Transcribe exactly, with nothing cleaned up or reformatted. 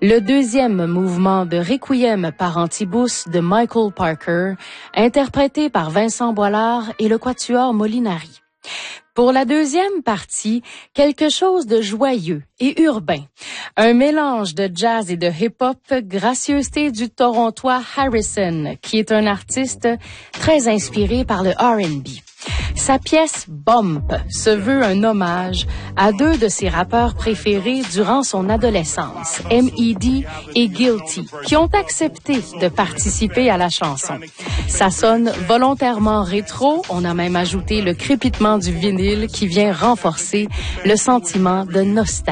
Le deuxième mouvement de Requiem Parentibus de Michael Parker, interprété par Vincent Boilard et le Quatuor Molinari. Pour la deuxième partie, quelque chose de joyeux et urbain. Un mélange de jazz et de hip-hop, gracieuseté du Torontois Harrison, qui est un artiste très inspiré par le R and B. Sa pièce Bump se veut un hommage à deux de ses rappeurs préférés durant son adolescence, M E D et Guilty, qui ont accepté de participer à la chanson. Ça sonne volontairement rétro, on a même ajouté le crépitement du vinyle qui vient renforcer le sentiment de nostalgie.